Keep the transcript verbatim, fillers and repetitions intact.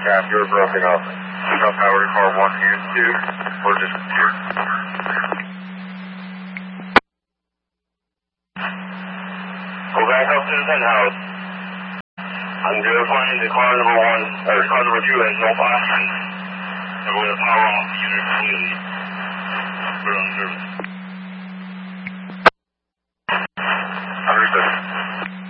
Cap, you're broken up. Up power to car one and two, or just two. Go back up to the penthouse. I'm verifying the car number one, or car number two has no flashing. And we're going to power off the unit completely. We're on service.